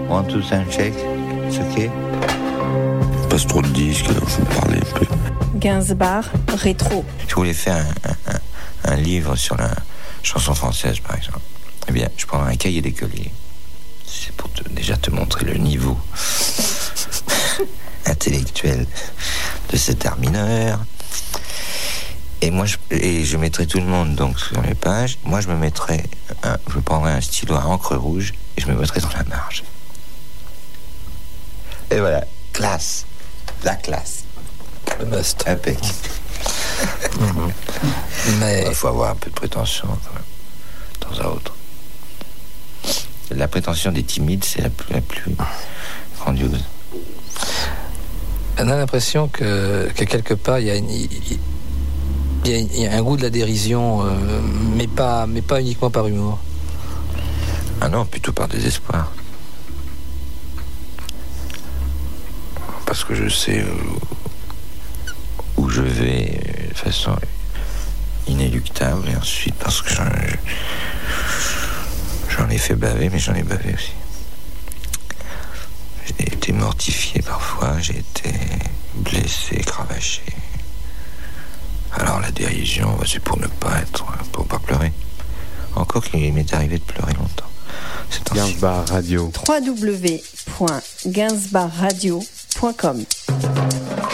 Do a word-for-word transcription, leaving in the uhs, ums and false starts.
One, two, sound check. C'est ok. Passe trop de disques, alors je vous parlais un peu. Gainsbourg, rétro. Je voulais faire un, un, un livre sur la chanson française, par exemple. Eh bien, je prendrai un cahier d'écolier. C'est pour te, déjà te montrer le niveau intellectuel de cet art mineur. Et moi, je, et je mettrai tout le monde donc sur les pages. Moi, je me mettrai, un, je prendrai un stylo à encre rouge et je me mettrai dans la marge. Et voilà, classe, la classe. Le must. Impec. Mmh. Mais il faut avoir un peu de prétention quand même, de temps à autre. La prétention des timides, c'est la plus, la plus grandiose. On a l'impression que, que quelque part, il y a une... Il... Il y a un goût de la dérision, euh, mais pas, mais pas uniquement par humour. Ah non, plutôt par désespoir. Parce que je sais où, où je vais de façon inéluctable, et ensuite parce que j'en, j'en ai fait baver, mais j'en ai bavé aussi. J'ai été mortifié parfois, j'ai été blessé, cravaché. Alors la dérision, c'est pour ne pas être, pour pas pleurer. Encore qu'il m'est arrivé de pleurer longtemps. Gainsbourg Radio. w w w point gainsbourg radio point com